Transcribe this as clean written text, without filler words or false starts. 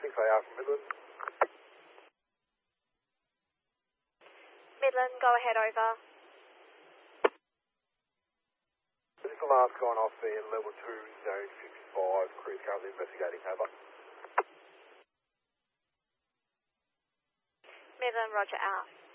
XAR from Midland. Midland, go ahead, over. This is the last gone off in level 2, zone 55. Crew's currently investigating, over. Midland, roger, out.